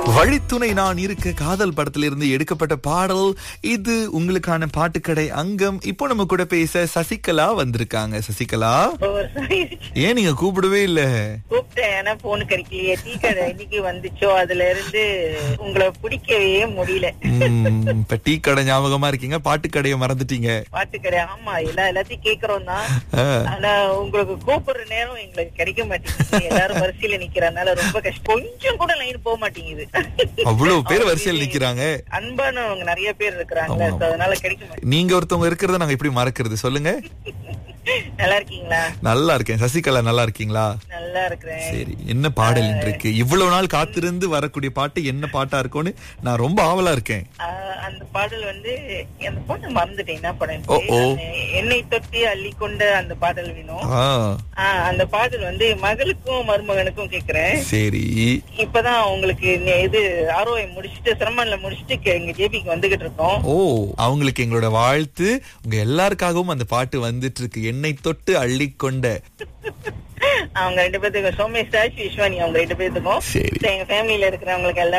வழித்துணை நான் இருக்க காதல் படத்திலிருந்து எடுக்கப்பட்ட பாடல் இது. உங்களுக்கான பாட்டுக்கடை அங்கம். இப்போ நம்ம கூட பேச சசிகலா வந்திருக்காங்க. சசிகலா, ஏன் நீங்க கூப்பிடவே இல்ல? கூப்பிட்டேன், ஆனா போன் கிடைக்கலையே. டீ கடை இன்னைக்கு வந்துச்சோ, அதுல இருந்து உங்களை பிடிக்கவே முடியல. இப்ப டீ கடை ஞாபகமா இருக்கீங்க, பாட்டுக்கடையை மறந்துட்டீங்க. பாட்டுக்கடை, ஆமா, எல்லாத்தையும் கேக்குறோம் தான். ஆனா உங்களுக்கு கூப்பிடுற நேரம் எங்களுக்கு கிடைக்க மாட்டேங்குது. எல்லாரும் வரிசையில நிக்கிறதுனால ரொம்ப கஷ்டம். கொஞ்சம் கூட லைன் போக மாட்டேங்குது. அவ்வளவு பேர் வரிசையில் நிக்கிறாங்க. அன்பானவங்க நிறைய பேர் இருக்கிறாங்க, அதனால கிடைக்க மாட்டேங்குது. நீங்க ஒருத்தவங்க இருக்கிறத நாங்க எப்படி மறக்கிறது சொல்லுங்க. நல்லா இருக்கீங்களா? நல்லா இருக்கேன். சசிகலா நல்லா இருக்கீங்களா? நல்லா இருக்கிறேன். சரி, என்ன பாடல் இருக்கு? இவ்வளவு நாள் காத்திருந்து வரக்கூடிய பாட்டு என்ன பாட்டா இருக்கும்னு நான் ரொம்ப ஆவலா இருக்கேன். அந்த பாடல் வந்து அந்த பாட்டை மறந்துட்டேன். என்ன பாடல்? என்னை தொட்டி அள்ளி கொண்ட அந்த பாடல் வேணும். அந்த பாடல் வந்து மகளுக்கும் மருமகனுக்கும் கேக்குறேன். சரி, இப்பதான் உங்களுக்கு இது ROI முடிச்சுட்டு சிரமன்ல முடிச்சுட்டு எங்க ஜேபிக்கு வந்துகிட்டு இருக்கோம். அவங்களுக்கு எங்களோட வாழ்த்து. உங்க எல்லாருக்காகவும் அந்த பாட்டு வந்துட்டு இருக்கு. என்னை தொட்டு அள்ளிக்கொண்ட. அவங்க 2 பேத்துக்கும், சோமேஷ் ராஜ், விஸ்வானி, அவங்க 2 பேத்துக்கும், எங்க ஃபேமிலியில இருக்கிறவங்களுக்கு எல்லாம்